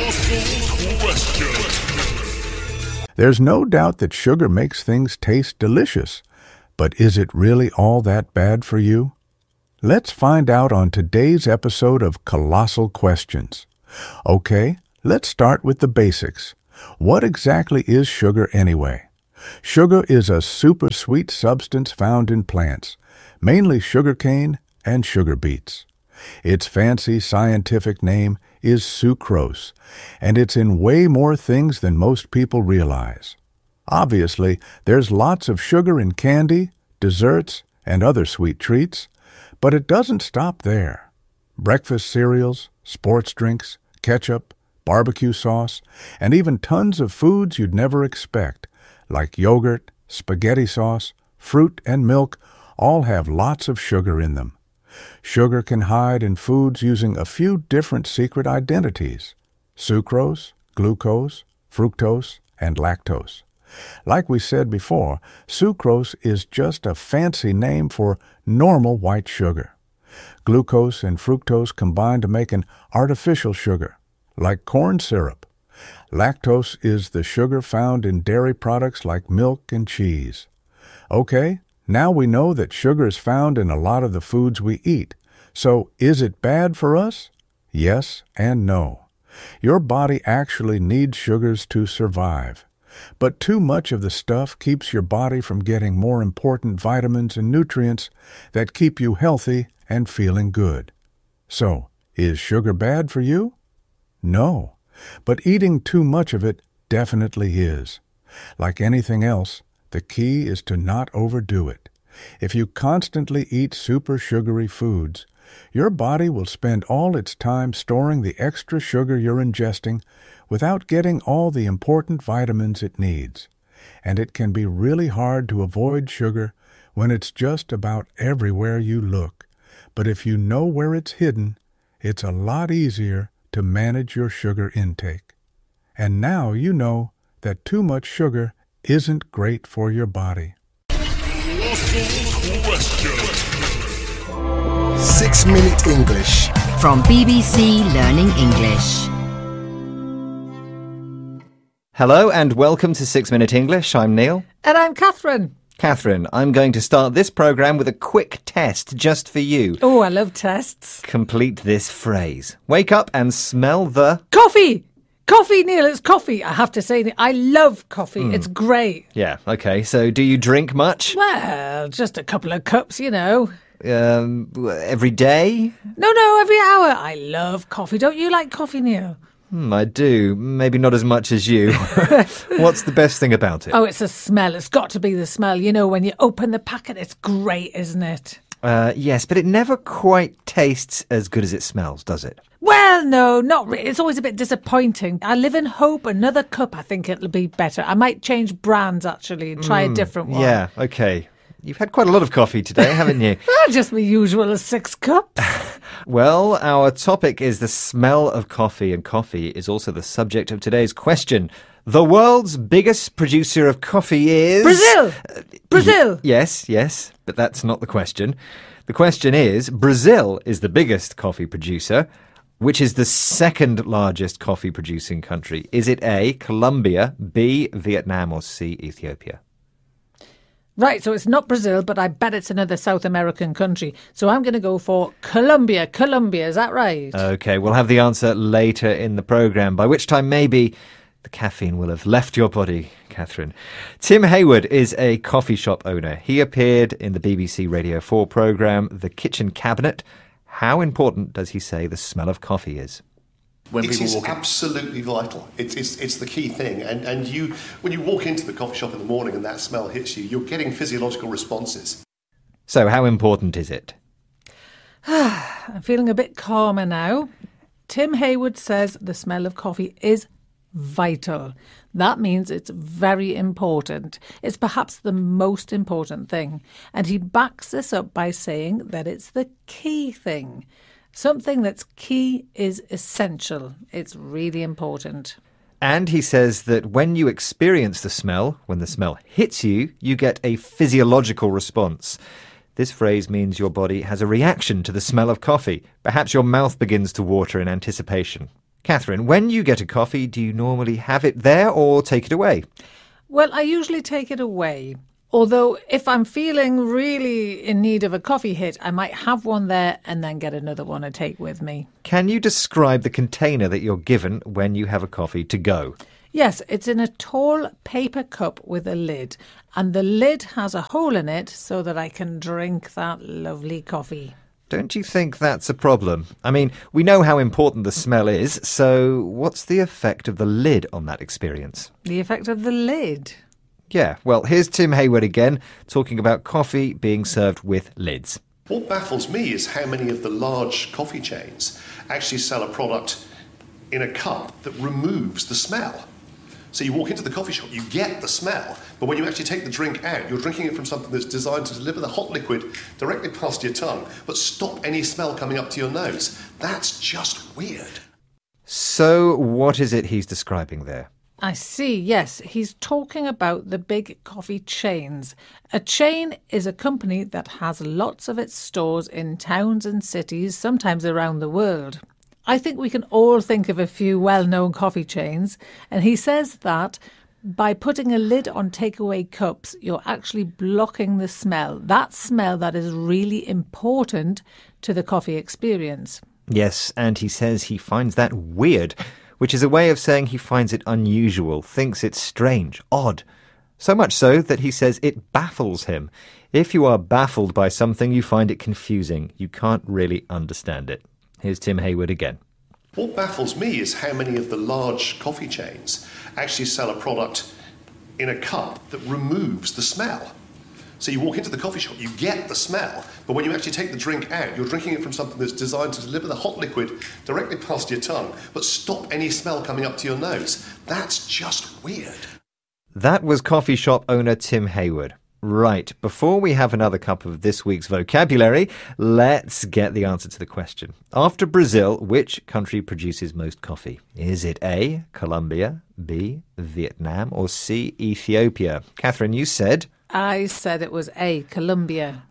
There's no doubt that sugar makes things taste delicious, but is it really all that bad for you? Let's find out on today's episode of Colossal Questions. Okay, let's start with the basics. What exactly is sugar anyway? Sugar is a super sweet substance found in plants, mainly sugarcane and sugar beets. Its fancy scientific name is sucrose, and it's in way more things than most people realize. Obviously, there's lots of sugar in candy, desserts, and other sweet treats, but it doesn't stop there. Breakfast cereals, sports drinks, ketchup, barbecue sauce, and even tons of foods you'd never expect, like yogurt, spaghetti sauce, fruit, and milk, all have lots of sugar in them. Sugar can hide in foods using a few different secret identities: sucrose, glucose, fructose, and lactose. Like we said before, sucrose is just a fancy name for normal white sugar. Glucose and fructose combine to make an artificial sugar, like corn syrup. Lactose is the sugar found in dairy products like milk and cheese. Okay, now we know that sugar is found in a lot of the foods we eat. So, is it bad for us? Yes and no. Your body actually needs sugars to survive. But too much of the stuff keeps your body from getting more important vitamins and nutrients that keep you healthy and feeling good. So, is sugar bad for you? No, but eating too much of it definitely is. Like anything else, the key is to not overdo it. If you constantly eat super sugary foods, your body will spend all its time storing the extra sugar you're ingesting without getting all the important vitamins it needs. And it can be really hard to avoid sugar when it's just about everywhere you look. But if you know where it's hidden, it's a lot easier to manage your sugar intake. And now you know that too much sugar isn't great for your body. 6-Minute English from BBC Learning English. Hello and welcome to 6-Minute English. I'm Neil. And I'm Catherine. Catherine, I'm going to start this programme with a quick test just for you. Oh, I love tests. Complete this phrase. Wake up and smell the... Coffee! Coffee, Neil, it's coffee. I have to say, I love coffee. It's great. Yeah, okay. So do you drink much? Well, just a couple of cups, you know. Every day? No, every hour. I love coffee. Don't you like coffee, Neil? I do. Maybe not as much as you. What's the best thing about it? Oh, it's the smell. It's got to be the smell. You know, when you open the packet, it's great, isn't it? Yes, but it never quite tastes as good as it smells, does it? Well, no, not really. It's always a bit disappointing. I live in hope. Another cup, I think it'll be better. I might change brands, actually, and try a different one. Yeah, okay. You've had quite a lot of coffee today, haven't you? Just my usual 6 cups. Well, our topic is the smell of coffee, and coffee is also the subject of today's question. The world's biggest producer of coffee is... Brazil! Brazil! Yes, but that's not the question. The question is, Brazil is the biggest coffee producer. Which is the second largest coffee producing country? Is it A, Colombia, B, Vietnam, or C, Ethiopia? Right, so it's not Brazil, but I bet it's another South American country. So I'm going to go for Colombia. Colombia, is that right? OK, we'll have the answer later in the programme, by which time maybe the caffeine will have left your body, Catherine. Tim Hayward is a coffee shop owner. He appeared in the BBC Radio 4 programme The Kitchen Cabinet. How important does he say the smell of coffee is? It is absolutely vital. It's the key thing. And you, when you walk into the coffee shop in the morning and that smell hits you, you're getting physiological responses. So how important is it? I'm feeling a bit calmer now. Tim Hayward says the smell of coffee is vital. That means it's very important. It's perhaps the most important thing. And he backs this up by saying that it's the key thing. Something that's key is essential. It's really important. And he says that when you experience the smell, when the smell hits you, you get a physiological response. This phrase means your body has a reaction to the smell of coffee. Perhaps your mouth begins to water in anticipation. Catherine, when you get a coffee, do you normally have it there or take it away? Well, I usually take it away. Although if I'm feeling really in need of a coffee hit, I might have one there and then get another one to take with me. Can you describe the container that you're given when you have a coffee to go? Yes, it's in a tall paper cup with a lid, and the lid has a hole in it so that I can drink that lovely coffee. Don't you think that's a problem? I mean, we know how important the smell is, so what's the effect of the lid on that experience? The effect of the lid? Yeah, well, here's Tim Hayward again, talking about coffee being served with lids. What baffles me is how many of the large coffee chains actually sell a product in a cup that removes the smell. So you walk into the coffee shop, you get the smell, but when you actually take the drink out, you're drinking it from something that's designed to deliver the hot liquid directly past your tongue, but stop any smell coming up to your nose. That's just weird. So what is it he's describing there? I see, yes. He's talking about the big coffee chains. A chain is a company that has lots of its stores in towns and cities, sometimes around the world. I think we can all think of a few well-known coffee chains, and he says that by putting a lid on takeaway cups, you're actually blocking the smell, that smell that is really important to the coffee experience. Yes, and he says he finds that weird, which is a way of saying he finds it unusual, thinks it's strange, odd. So much so that he says it baffles him. If you are baffled by something, you find it confusing. You can't really understand it. Here's Tim Hayward again. What baffles me is how many of the large coffee chains actually sell a product in a cup that removes the smell. So you walk into the coffee shop, you get the smell, but when you actually take the drink out, you're drinking it from something that's designed to deliver the hot liquid directly past your tongue, but stop any smell coming up to your nose. That's just weird. That was coffee shop owner Tim Hayward. Right, before we have another cup of this week's vocabulary, let's get the answer to the question. After Brazil, which country produces most coffee? Is it A, Colombia, B, Vietnam, or C, Ethiopia? Catherine, you said... I said it was A, Colombia.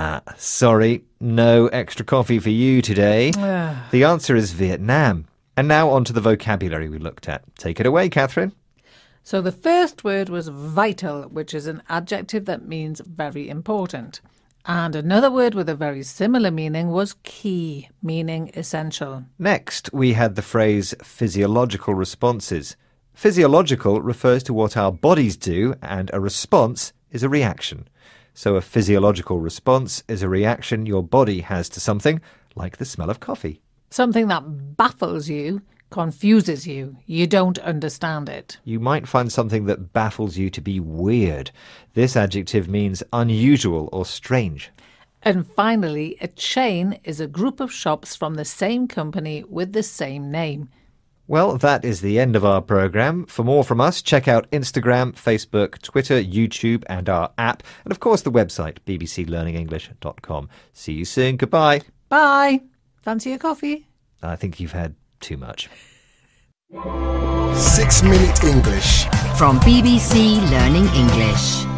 Sorry, no extra coffee for you today. The answer is Vietnam. And now on to the vocabulary we looked at. Take it away, Catherine. So the first word was vital, which is an adjective that means very important. And another word with a very similar meaning was key, meaning essential. Next, we had the phrase physiological responses. Physiological refers to what our bodies do, and a response is a reaction. So a physiological response is a reaction your body has to something, like the smell of coffee. Something that baffles you, confuses you. You don't understand it. You might find something that baffles you to be weird. This adjective means unusual or strange. And finally, a chain is a group of shops from the same company with the same name. Well, that is the end of our programme. For more from us, check out Instagram, Facebook, Twitter, YouTube and our app. And of course the website, bbclearningenglish.com. See you soon. Goodbye. Bye. Fancy a coffee? I think you've had too much. 6 Minute English. From BBC Learning English.